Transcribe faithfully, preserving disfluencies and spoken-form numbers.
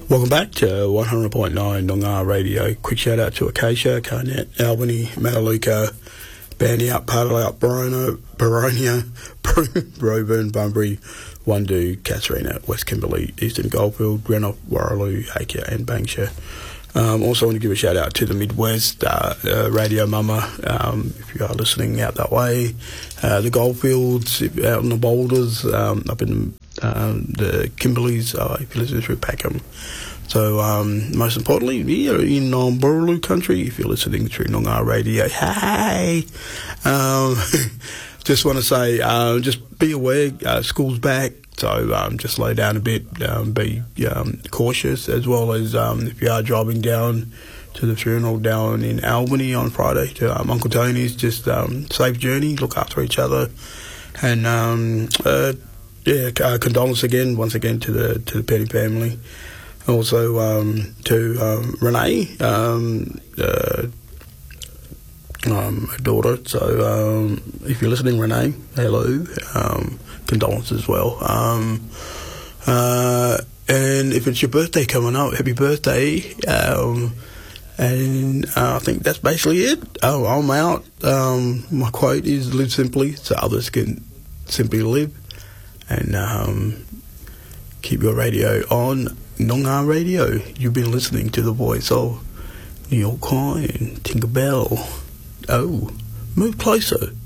Welcome back to one hundred point nine Noongar Radio. Quick shout out to Acacia, Carnet, Albany, Mataluka, Bandyup, Pardaloup, Boronia, Boronia, Roburn, Bunbury, Wandoo, Katarina, West Kimberley, Eastern Goldfield, Greenock, Warraloo, Acre and Bankshire. Um, also want to give a shout out to the Midwest, uh, uh, Radio Mama, um, if you are listening out that way, uh, the Goldfields, if, out in the Boulders, um, up in um, the Kimberleys, uh, if you listen through Packham. So um, most importantly, yeah, in um, Borroloo country, if you're listening through Noongar Radio, hey! Um, just want to say, uh, just be aware, uh, school's back. So um, just slow down a bit, um, be um, cautious, as well as um, if you are driving down to the funeral down in Albany on Friday to um, Uncle Tony's, just um, safe journey, look after each other, and um, uh, yeah, uh, condolence again, once again to the to the Petty family, also um, to um, Renee, um, uh, um, my daughter. So um, if you're listening, Renee, hello. Um, condolences as well. Um, uh, and if it's your birthday coming up, happy birthday. Um, and uh, I think that's basically it. Oh, I'm out. Um, my quote is live simply so others can simply live. And um, keep your radio on Noongar Radio. You've been listening to the voice of Neil Coyne, Tinkerbell. Oh, move closer.